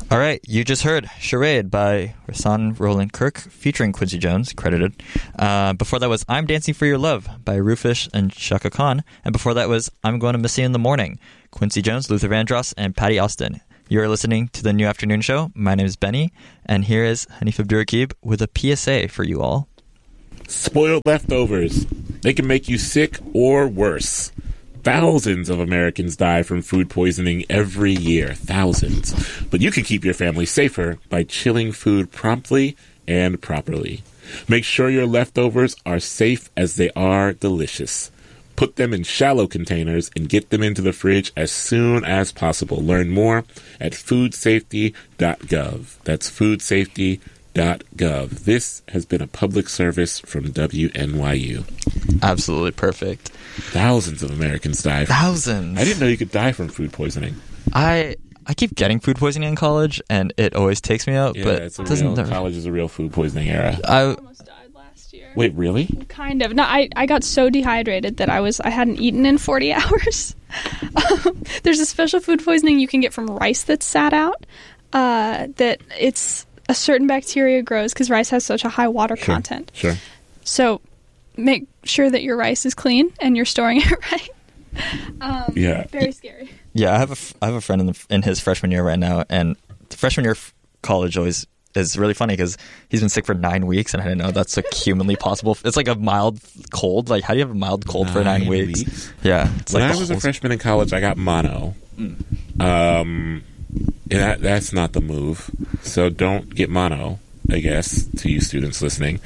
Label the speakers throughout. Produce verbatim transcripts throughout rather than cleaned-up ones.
Speaker 1: All right, you just heard Charade by Rahsaan Roland Kirk featuring Quincy Jones, credited. Uh, before that was I'm Dancing for Your Love by Rufus and Chaka Khan. And before that was I'm Going to Miss You in the Morning, Quincy Jones, Luther Vandross, and Patty Austin. You're listening to the New Afternoon Show. My name is Benny, and here is Hanif Abdurraqib with a P S A for you all.
Speaker 2: Spoiled leftovers. They can make you sick or worse. Thousands of Americans die from food poisoning every year. Thousands. But you can keep your family safer by chilling food promptly and properly. Make sure your leftovers are safe as they are delicious. Put them in shallow containers and get them into the fridge as soon as possible. Learn more at food safety dot gov. That's food safety dot gov. This has been a public service from W N Y U.
Speaker 1: Absolutely perfect.
Speaker 2: Thousands of Americans die. From,
Speaker 1: Thousands.
Speaker 2: I didn't know you could die from food poisoning.
Speaker 1: I I keep getting food poisoning in college, and it always takes me out.
Speaker 2: Yeah,
Speaker 1: but
Speaker 2: it's a
Speaker 1: it doesn't.
Speaker 2: real, college is a real food poisoning era.
Speaker 1: I
Speaker 3: almost died last year.
Speaker 2: Wait, really?
Speaker 3: Kind of. No, I, I got so dehydrated that I was I hadn't eaten in forty hours. um, there's a special food poisoning you can get from rice that's sat out. Uh, that it's a certain bacteria grows because rice has such a high water
Speaker 2: Sure,
Speaker 3: content.
Speaker 2: Sure.
Speaker 3: So make sure that your rice is clean and you're storing it right. Um,
Speaker 2: Yeah.
Speaker 3: Very scary.
Speaker 1: yeah, I have a f- I have a friend in the, in his freshman year right now, and the freshman year of college always is really funny because he's been sick for nine weeks, and I didn't know that's like humanly possible. It's like a mild cold. Like, how do you have a mild cold for nine
Speaker 2: Nine
Speaker 1: weeks?
Speaker 2: weeks?
Speaker 1: Yeah. It's
Speaker 2: When
Speaker 1: like
Speaker 2: I
Speaker 1: the
Speaker 2: was a
Speaker 1: whole-
Speaker 2: freshman in college, I got mono.
Speaker 1: Mm.
Speaker 2: Um, and that, that's not the move. So don't get mono, I guess, to you students listening.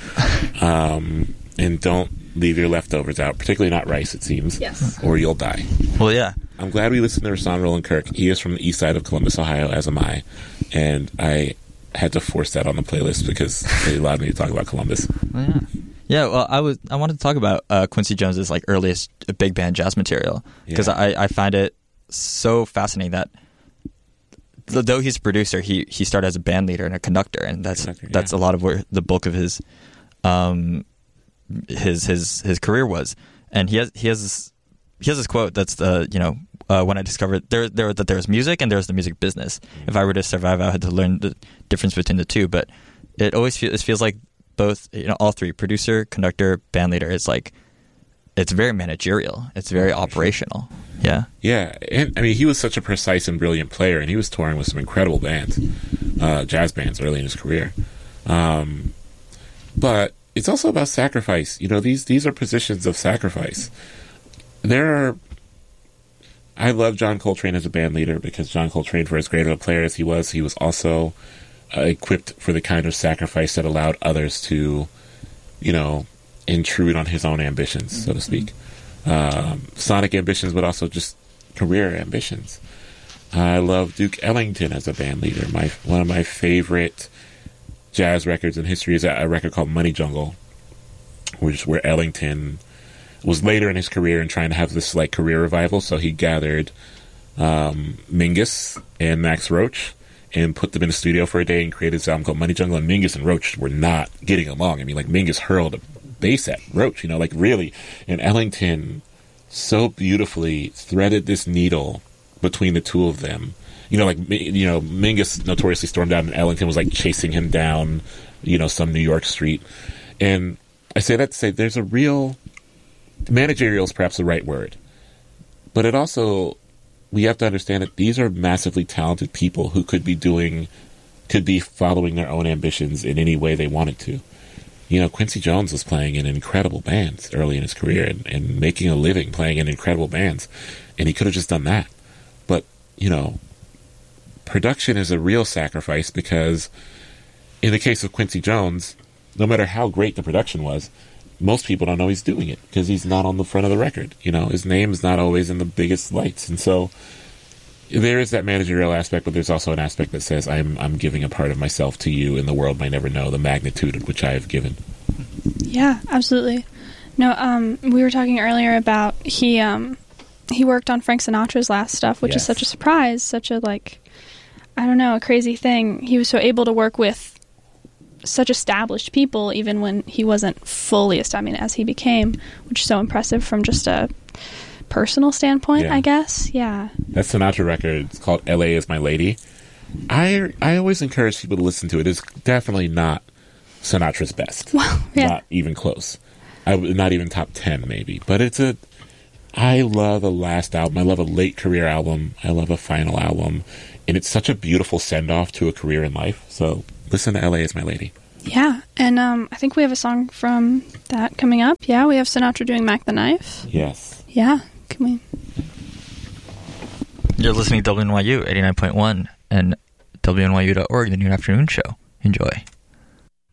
Speaker 2: Um, and don't leave your leftovers out, particularly not rice, it seems.
Speaker 3: Yes.
Speaker 2: Or you'll die.
Speaker 1: Well, yeah.
Speaker 2: I'm glad we listened to Rahsaan Roland Kirk. He is from the east side of Columbus, Ohio, as am I. And I had to force that on the playlist because they allowed me to talk about Columbus.
Speaker 1: Well, yeah. Yeah, well, I was I wanted to talk about uh, Quincy Jones's like earliest big band jazz material because
Speaker 2: Yeah.
Speaker 1: I, I find it so fascinating that th- though he's a producer, he he started as a band leader and a conductor, and that's
Speaker 2: Conductor, yeah.
Speaker 1: that's a lot of where the bulk of his um his his his career was. And he has he has this, he has this quote that's the you know uh, when I discovered there there that there's music and there's the music business. If I were to survive, I had to learn the difference between the two. But it always feels it feels like both, you know, all three, producer, conductor, band leader, is like, it's very managerial. It's very operational. Yeah.
Speaker 2: Yeah, and I mean, he was such a precise and brilliant player, and he was touring with some incredible bands, uh, jazz bands early in his career. Um, but it's also about sacrifice. You know, these these are positions of sacrifice. There are. I love John Coltrane as a band leader because John Coltrane, for as great of a player as he was, he was also uh, equipped for the kind of sacrifice that allowed others to, you know, intrude on his own ambitions, so to speak. Um, sonic ambitions, but also just career ambitions. I love Duke Ellington as a band leader. My one of my favorite jazz records in history is a record called Money Jungle, which is where Ellington was later in his career and trying to have this like career revival. So he gathered um, Mingus and Max Roach and put them in the studio for a day and created this album called Money Jungle. And Mingus and Roach were not getting along. I mean, like Mingus hurled a bass at Roach, you know, like really. And Ellington so beautifully threaded this needle between the two of them. You know, like, you know, Mingus notoriously stormed out and Ellington was like chasing him down, you know, some New York street. And I say that to say there's a real, managerial is perhaps the right word, but it also, we have to understand that these are massively talented people who could be doing, could be following their own ambitions in any way they wanted to. You know, Quincy Jones was playing in incredible bands early in his career and, and making a living playing in incredible bands, and he could have just done that. But, you know, production is a real sacrifice because in the case of Quincy Jones, no matter how great the production was, most people don't know he's doing it because he's not on the front of the record. You know, his name is not always in the biggest lights. And so there is that managerial aspect, but there's also an aspect that says I'm I'm giving a part of myself to you, and the world might never know the magnitude of which I have given.
Speaker 3: Yeah, absolutely. No, um, we were talking earlier about he um, he worked on Frank Sinatra's last stuff, which
Speaker 2: Yes.
Speaker 3: is such a surprise, such a, like, I don't know, a crazy thing. He was so able to work with such established people even when he wasn't fully established, I mean, as he became, which is so impressive from just a personal standpoint,
Speaker 2: Yeah.
Speaker 3: I guess. Yeah.
Speaker 2: That Sinatra record, it's called L A Is My Lady. I I always encourage people to listen to it. It's definitely not Sinatra's best.
Speaker 3: Wow, yeah.
Speaker 2: Not even close. I, not even top ten, maybe. But it's a... I love a last album. I love a late career album. I love a final album. And it's such a beautiful send-off to a career in life. So listen to L A Is My Lady.
Speaker 3: Yeah, and um, I think we have a song from that coming up. Yeah, we have Sinatra doing Mac the Knife.
Speaker 2: Yes.
Speaker 3: Yeah, can we...
Speaker 1: You're listening to W N Y U eighty-nine point one and W N Y U dot org, the Noon Afternoon Show. Enjoy.